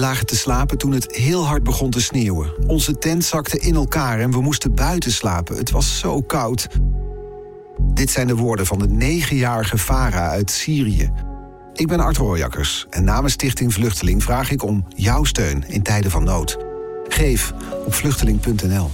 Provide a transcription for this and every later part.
lagen te slapen toen het heel hard begon te sneeuwen. Onze tent zakte in elkaar en we moesten buiten slapen. Het was zo koud. Dit zijn de woorden van de 9-jarige Farah uit Syrië. Ik ben Art Rooijakkers en namens Stichting Vluchteling vraag ik om jouw steun in tijden van nood. Geef op vluchteling.nl.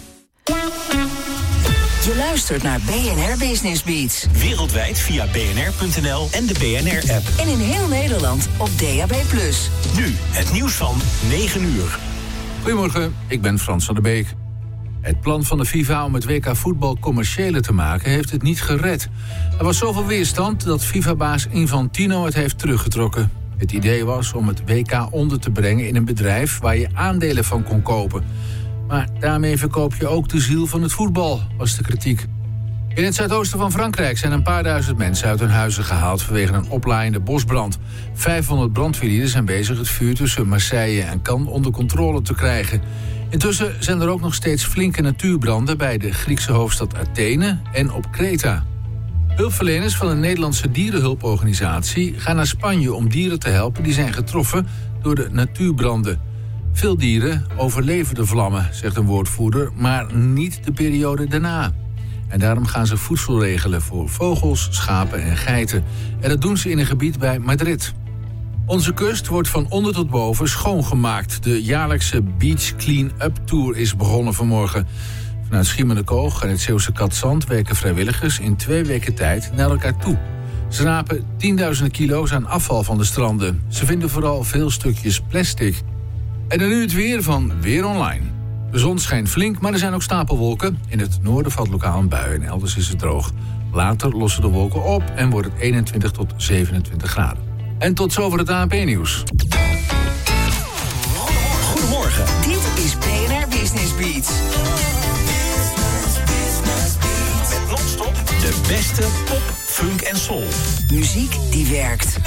Je luistert naar BNR Business Beats. Wereldwijd via bnr.nl en de BNR-app. En in heel Nederland op DAB+. Nu het nieuws van 9 uur. Goedemorgen, ik ben Frans van der Beek. Het plan van de FIFA om het WK voetbal commerciëler te maken heeft het niet gered. Er was zoveel weerstand dat FIFA-baas Infantino het heeft teruggetrokken. Het idee was om het WK onder te brengen in een bedrijf waar je aandelen van kon kopen. Maar daarmee verkoop je ook de ziel van het voetbal, was de kritiek. In het zuidoosten van Frankrijk zijn een paar duizend mensen uit hun huizen gehaald vanwege een oplaaiende bosbrand. 500 brandweerlieden zijn bezig het vuur tussen Marseille en Cannes onder controle te krijgen. Intussen zijn er ook nog steeds flinke natuurbranden bij de Griekse hoofdstad Athene en op Kreta. Hulpverleners van een Nederlandse dierenhulporganisatie gaan naar Spanje om dieren te helpen die zijn getroffen door de natuurbranden. Veel dieren overleven de vlammen, zegt een woordvoerder, maar niet de periode daarna. En daarom gaan ze voedsel regelen voor vogels, schapen en geiten. En dat doen ze in een gebied bij Madrid. Onze kust wordt van onder tot boven schoongemaakt. De jaarlijkse Beach Clean-up Tour is begonnen vanmorgen. Vanuit Schiermonnikoog en het Zeeuwse Katzand werken vrijwilligers in 2 weken tijd naar elkaar toe. Ze rapen 10.000 kilo's aan afval van de stranden. Ze vinden vooral veel stukjes plastic. En dan nu het weer van Weer Online. De zon schijnt flink, maar er zijn ook stapelwolken. In het noorden valt lokaal een bui en elders is het droog. Later lossen de wolken op en wordt het 21 tot 27 graden. En tot zover het ANP-nieuws. Goedemorgen. Dit is BNR Business Beats. Met non-stop de beste pop, funk en soul. Muziek die werkt.